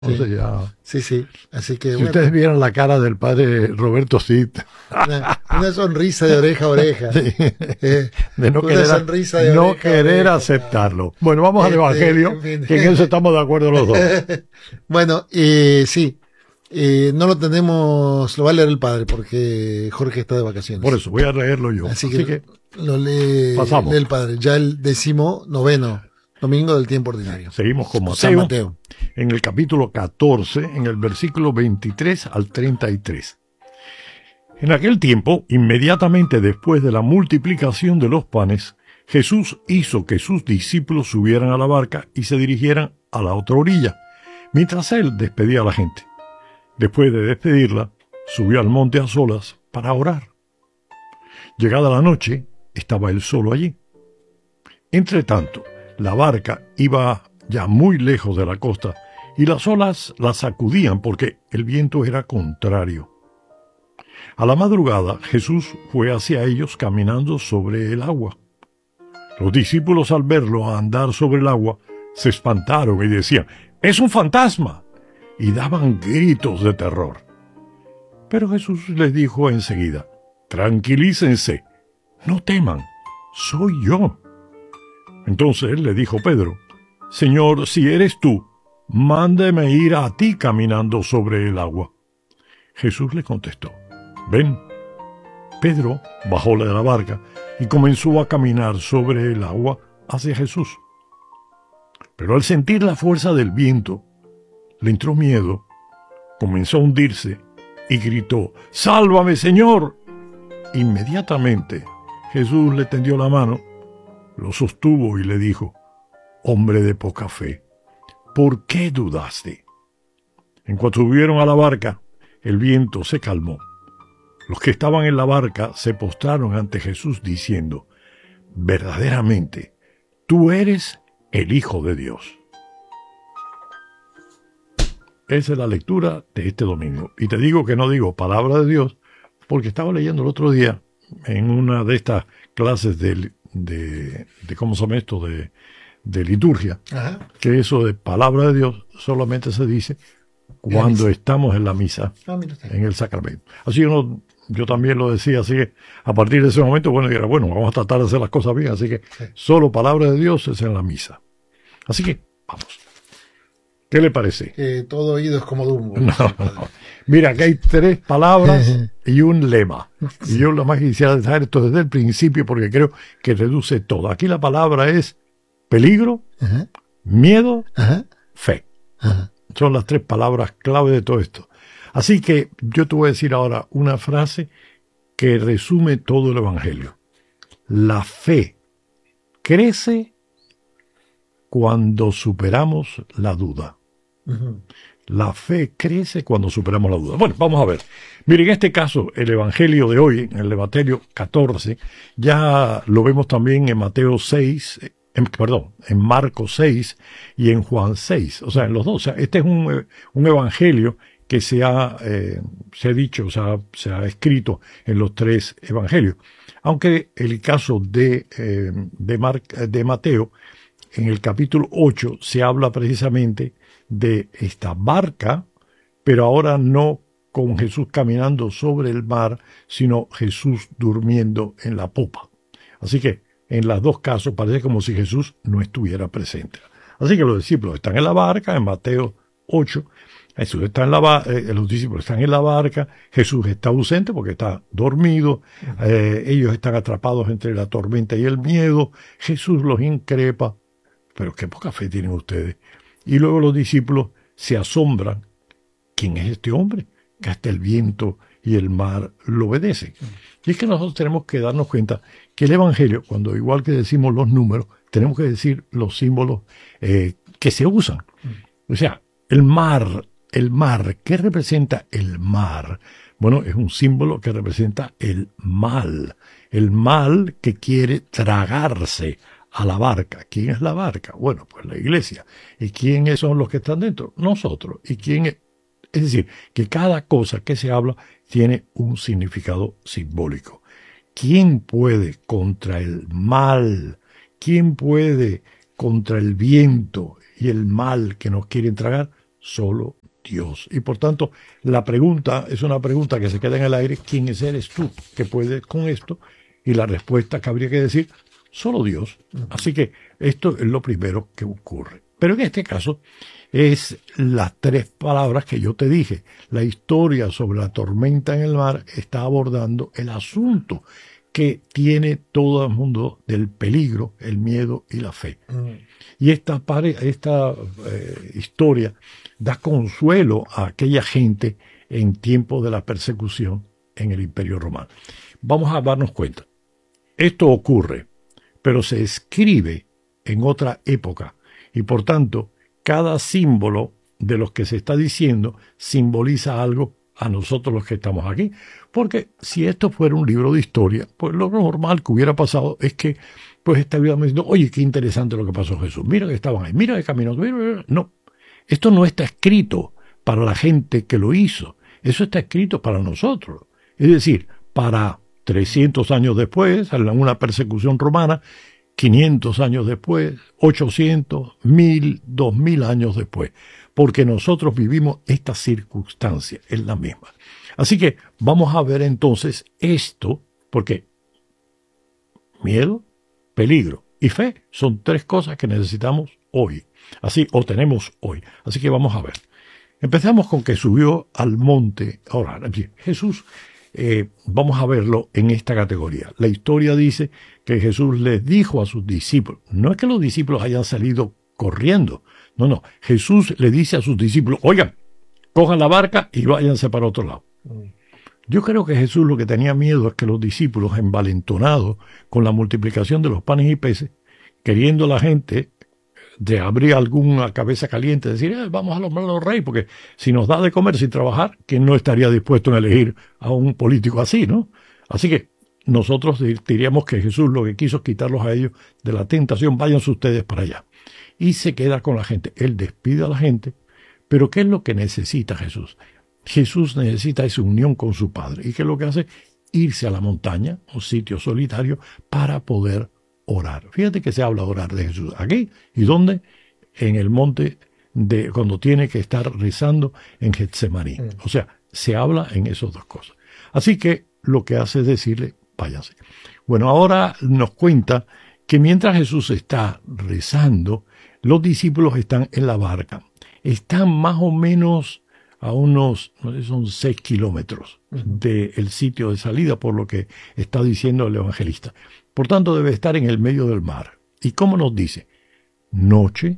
Sí, Entonces ya, sí. Así que, si bueno, ustedes vieran la cara del padre Roberto Cid, una sonrisa de oreja a oreja. sí, de Una sonrisa de no oreja a querer oreja, claro. aceptarlo. Bueno, vamos al Evangelio, En fin. que en eso estamos de acuerdo los dos. Bueno, sí. No lo tenemos, lo va a leer el padre porque Jorge está de Por vacaciones. eso voy a leerlo yo. Así Así que que lo lee pasamos. el padre. Ya el 19º domingo del tiempo ordinario. Seguimos con San Mateo, Mateo. en el capítulo 14, en el versículo 23 al 33. En aquel tiempo, inmediatamente después de la multiplicación de los panes, Jesús hizo que sus discípulos subieran a la barca y se dirigieran a la otra orilla, mientras él despedía a la gente. Después de despedirla, subió al monte a solas para orar. Llegada la noche, estaba él solo allí. Entretanto, la barca iba ya muy lejos de la costa y las olas la sacudían porque el viento era contrario. A la madrugada, Jesús fue hacia ellos caminando sobre el agua. Los discípulos, al verlo andar sobre el agua, se espantaron y decían: «¡Es un fantasma!» y daban gritos de terror. Pero Jesús les dijo enseguida: «Tranquilícense, no teman, soy yo». Entonces le dijo Pedro: «Señor, si eres tú, mándeme ir a ti caminando sobre el agua». Jesús le contestó: «Ven». Pedro bajó de la barca y comenzó a caminar sobre el agua hacia Jesús. Pero al sentir la fuerza del viento, le entró miedo, comenzó a hundirse y gritó: «¡Sálvame, Señor!». Inmediatamente Jesús le tendió la mano, lo sostuvo y le dijo: «Hombre de poca fe, ¿por qué dudaste?». En cuanto subieron a la barca, el viento se calmó. Los que estaban en la barca se postraron ante Jesús diciendo: «Verdaderamente, tú eres el Hijo de Dios». Esa es la lectura de este domingo. Y te digo que no digo palabra de Dios, porque estaba leyendo el otro día en una de estas clases de ¿cómo se llama esto? De liturgia, Ajá. que eso de palabra de Dios solamente se dice cuando estamos en la misa, Mira usted. en el sacramento. Así yo también lo decía, así que a partir de ese momento, bueno, vamos a tratar de hacer las cosas bien, así que Sí. solo palabra de Dios es en la misa. Así que, vamos. ¿Qué le parece? Todo oído es como Dumbo. No. Mira, que hay 3 palabras y un lema. Y yo lo más quisiera dejar esto desde el principio porque creo que reduce todo. Aquí la palabra es peligro, Ajá. miedo, Ajá. fe. Ajá. Son las 3 palabras clave de todo esto. Así que yo te voy a decir ahora una frase que resume todo el Evangelio. La fe crece cuando superamos la duda. Ujú. La fe crece cuando superamos la duda. Bueno, vamos a ver. Miren, en este caso, el Evangelio de hoy, en el Evangelio 14, ya lo vemos también en Mateo 6, en Marcos 6 y en Juan 6. O sea, en los dos. O sea, este es un Evangelio que se ha dicho, o sea, se ha escrito en los 3 Evangelios. Aunque el caso de Mateo, en el capítulo 8, se habla precisamente de esta barca, pero ahora no con Jesús caminando sobre el mar, sino Jesús durmiendo en la popa. Así que en los 2 casos parece como si Jesús no estuviera presente. Así que los discípulos están en la barca, en Mateo 8, Jesús está los discípulos están en la barca, Jesús está ausente porque está dormido, ellos están atrapados entre la tormenta y el miedo, Jesús los increpa, pero qué poca fe tienen ustedes. Y luego los discípulos se asombran. ¿Quién es este hombre? Que hasta el viento y el mar lo obedecen. Y es que nosotros tenemos que darnos cuenta que el Evangelio, cuando igual que decimos los números, tenemos que decir los símbolos que se usan. O sea, el mar, ¿qué representa el mar? Bueno, es un símbolo que representa el mal que quiere tragarse a la barca. ¿Quién es la barca? Bueno, pues la iglesia. ¿Y quiénes son los que están dentro? Nosotros. ¿Y quién es? Es decir, que cada cosa que se habla tiene un significado simbólico. ¿Quién puede contra el mal? ¿Quién puede contra el viento y el mal que nos quieren tragar? solo Dios. Y por tanto, la pregunta es una pregunta que se queda en el aire: ¿quién eres tú que puedes con esto? Y la respuesta que habría que decir: solo Dios. Así que esto es lo primero que ocurre. Pero en este caso es las tres palabras que yo te dije. La historia sobre la tormenta en el mar está abordando el asunto que tiene todo el mundo del peligro, el miedo y la fe. Y esta historia da consuelo a aquella gente en tiempos de la persecución en el Imperio Romano. Vamos a darnos cuenta. Esto ocurre, pero se escribe en otra época, y por tanto, cada símbolo de los que se está diciendo simboliza algo a nosotros los que estamos aquí. Porque si esto fuera un libro de historia, pues lo normal que hubiera pasado es que pues estaríamos diciendo: oye, qué interesante lo que pasó a Jesús, mira que estaban ahí, mira que caminó. No, esto no está escrito para la gente que lo hizo, eso está escrito para nosotros. Es decir, para 300 años después, en una persecución romana, 500 años después, 800, 1000, 2000 años después, porque nosotros vivimos esta circunstancia, es la misma. Así que vamos a ver entonces esto, porque miedo, peligro y fe son tres cosas que necesitamos hoy, así, o tenemos hoy. Así que vamos a ver. Empezamos con que subió al monte a orar. Jesús, vamos a verlo en esta categoría. La historia dice que Jesús les dijo a sus discípulos, no es que los discípulos hayan salido corriendo, no, Jesús le dice a sus discípulos: oigan, cojan la barca y váyanse para otro lado. Yo creo que Jesús lo que tenía miedo es que los discípulos, envalentonados con la multiplicación de los panes y peces, queriendo la gente de abrir alguna cabeza caliente, decir: vamos a nombrar a los reyes, porque si nos da de comer sin trabajar, ¿quién no estaría dispuesto a elegir a un político así, no? Así que nosotros diríamos que Jesús lo que quiso es quitarlos a ellos de la tentación: váyanse ustedes para allá. Y se queda con la gente. Él despide a la gente, pero ¿qué es lo que necesita Jesús? Jesús necesita esa unión con su Padre. ¿Y qué es lo que hace? Irse a la montaña, un sitio solitario, para poder orar. Fíjate que se habla de orar de Jesús. ¿Aquí? ¿Y dónde? En el monte, cuando tiene que estar rezando en Getsemaní. O sea, se habla en esas dos cosas. Así que lo que hace es decirle: váyase. Bueno, ahora nos cuenta que mientras Jesús está rezando, los discípulos están en la barca. Están más o menos a unos, no sé, son 6 kilómetros del sitio de salida, por lo que está diciendo el evangelista. Por tanto, debe estar en el medio del mar. ¿Y cómo nos dice? Noche,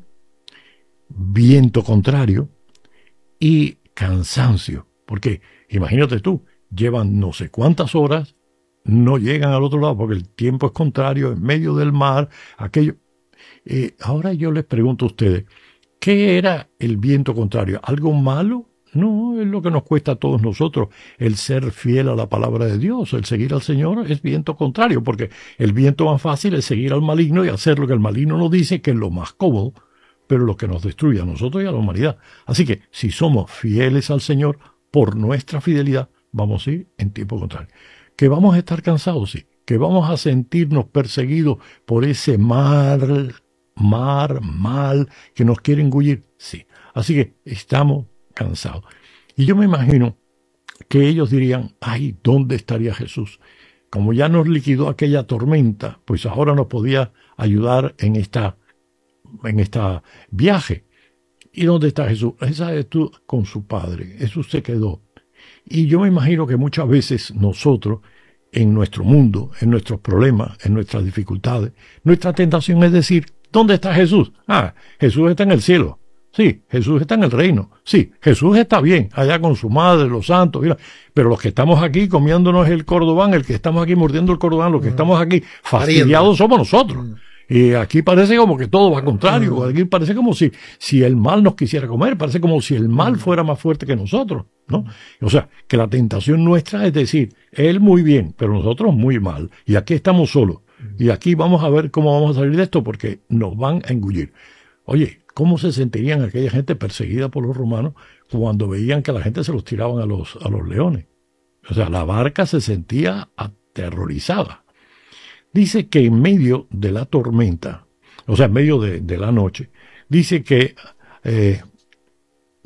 viento contrario y cansancio. Porque imagínate tú, llevan no sé cuántas horas, no llegan al otro lado porque el tiempo es contrario, en medio del mar, aquello. Ahora yo les pregunto a ustedes, ¿qué era el viento contrario? ¿Algo malo? No, es lo que nos cuesta a todos nosotros, el ser fiel a la palabra de Dios, el seguir al Señor es viento contrario, porque el viento más fácil es seguir al maligno y hacer lo que el maligno nos dice, que es lo más cómodo, pero lo que nos destruye a nosotros y a la humanidad. Así que si somos fieles al Señor, por nuestra fidelidad, vamos a ir en tiempo contrario. ¿Que vamos a estar cansados? Sí. ¿Que vamos a sentirnos perseguidos por ese mal que nos quiere engullir? Sí. Así que estamos cansados. Y yo me imagino que ellos dirían: ay, ¿dónde estaría Jesús? Como ya nos liquidó aquella tormenta, pues ahora nos podía ayudar en esta viaje. ¿Y dónde está Jesús? Esa es tú con su Padre. Jesús se quedó. Y yo me imagino que muchas veces nosotros, en nuestro mundo, en nuestros problemas, en nuestras dificultades, nuestra tentación es decir: ¿dónde está Jesús? Ah, Jesús está en el cielo. Sí, Jesús está en el reino. Sí, Jesús está bien, allá con su madre, los santos. Mira. Pero los que estamos aquí comiéndonos el cordobán, el que estamos aquí mordiendo el cordobán, los que estamos aquí fastidiados somos nosotros. Y aquí parece como que todo va contrario. Aquí parece como si el mal nos quisiera comer. Parece como si el mal fuera más fuerte que nosotros, ¿no? O sea, que la tentación nuestra es decir: él muy bien, pero nosotros muy mal. Y aquí estamos solos. Y aquí vamos a ver cómo vamos a salir de esto, porque nos van a engullir. Oye, ¿cómo se sentirían aquella gente perseguida por los romanos cuando veían que a la gente se los tiraban a los leones? O sea, la barca se sentía aterrorizada. Dice que en medio de la tormenta, o sea, en medio de la noche, dice que